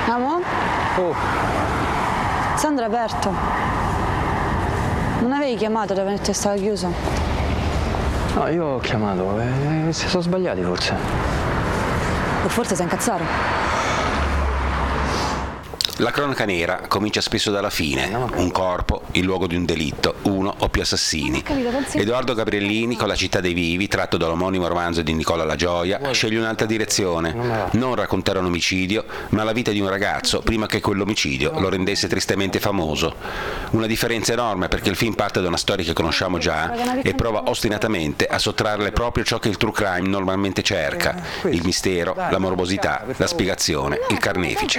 Amo? Oh, Sandra è aperto. Non avevi chiamato da venire stava chiuso? no, io ho chiamato, si sono sbagliati forse. O forse si è incazzato. La cronaca nera comincia spesso dalla fine. Un corpo, il luogo di un delitto, uno o più assassini. Edoardo Gabriellini, con La città dei vivi, tratto dall'omonimo romanzo di Nicola La Gioia, sceglie un'altra direzione. Non raccontare un omicidio, ma la vita di un ragazzo prima che quell'omicidio lo rendesse tristemente famoso. Una differenza enorme, perché il film parte da una storia che conosciamo già e prova ostinatamente a sottrarle proprio ciò che il true crime normalmente cerca: il mistero, la morbosità, la spiegazione, il carnefice.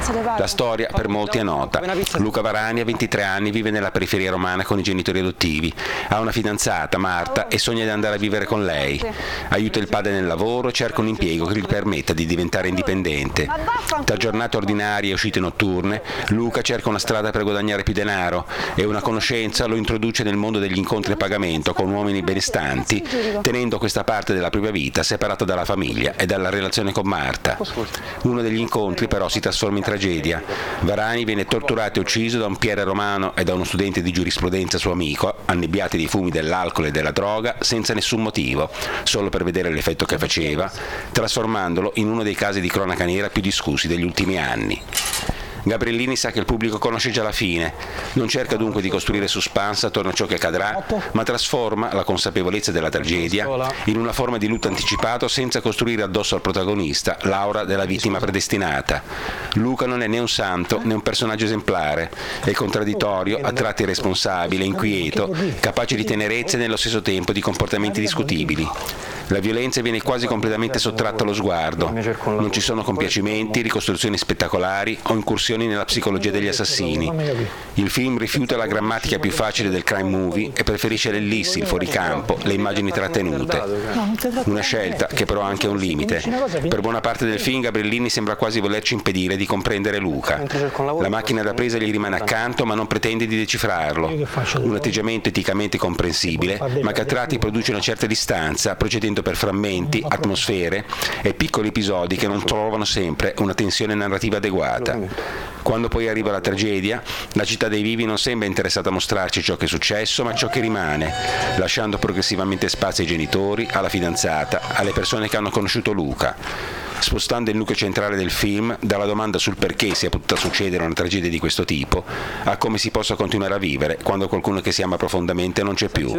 La storia per molti è nota. Luca Varani ha 23 anni, vive nella periferia romana con i genitori adottivi. Ha una fidanzata, Marta, e sogna di andare a vivere con lei. Aiuta il padre nel lavoro e cerca un impiego che gli permetta di diventare indipendente. Tra giornate ordinarie e uscite notturne, Luca cerca una strada per guadagnare più denaro e una conoscenza lo introduce nel mondo degli incontri a pagamento con uomini benestanti, tenendo questa parte della propria vita separata dalla famiglia e dalla relazione con Marta. Uno degli incontri però si trasforma in tragedia. Varani viene torturato e ucciso da un Pierre Romano e da uno studente di giurisprudenza suo amico, annebbiati dai fumi dell'alcol e della droga, senza nessun motivo, solo per vedere l'effetto che faceva, trasformandolo in uno dei casi di cronaca nera più discussi degli ultimi anni. Gabriellini sa che il pubblico conosce già la fine, non cerca dunque di costruire suspense attorno a ciò che accadrà, ma trasforma la consapevolezza della tragedia in una forma di lutto anticipato senza costruire addosso al protagonista l'aura della vittima predestinata. Luca non è né un santo né un personaggio esemplare, è contraddittorio, a tratti irresponsabile, inquieto, capace di tenerezze e nello stesso tempo di comportamenti discutibili. La violenza viene quasi completamente sottratta allo sguardo, non ci sono compiacimenti, ricostruzioni spettacolari o incursioni nella psicologia degli assassini. Il film rifiuta la grammatica più facile del crime movie e preferisce l'ellissi, il fuoricampo, le immagini trattenute. Una scelta che però ha anche un limite. Per buona parte del film Gabriellini sembra quasi volerci impedire di comprendere Luca. La macchina da presa gli rimane accanto ma non pretende di decifrarlo. Un atteggiamento eticamente comprensibile, ma che a tratti produce una certa distanza, procedendo per frammenti, atmosfere e piccoli episodi che non trovano sempre una tensione narrativa adeguata. Quando poi arriva la tragedia, La città dei vivi non sembra interessata a mostrarci ciò che è successo, ma ciò che rimane, lasciando progressivamente spazio ai genitori, alla fidanzata, alle persone che hanno conosciuto Luca, spostando il nucleo centrale del film dalla domanda sul perché sia potuta succedere una tragedia di questo tipo a come si possa continuare a vivere quando qualcuno che si ama profondamente non c'è più.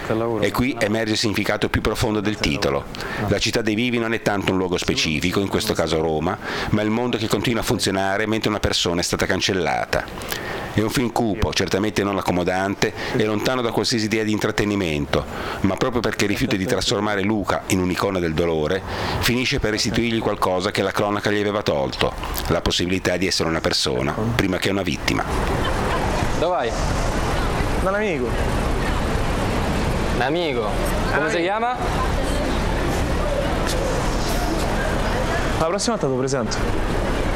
E qui emerge il significato più profondo del titolo. La città dei vivi non è tanto un luogo specifico, in questo caso Roma, ma il mondo che continua a funzionare mentre una persona è stata cancellata. È un film cupo, certamente non accomodante e lontano da qualsiasi idea di intrattenimento, ma proprio perché rifiuta di trasformare Luca in un'icona del dolore, finisce per restituirgli qualcosa che la cronaca gli aveva tolto, la possibilità di essere una persona, prima che una vittima. Dove vai? Da un amico. Un amico. Come si chiama? La prossima volta te lo presento.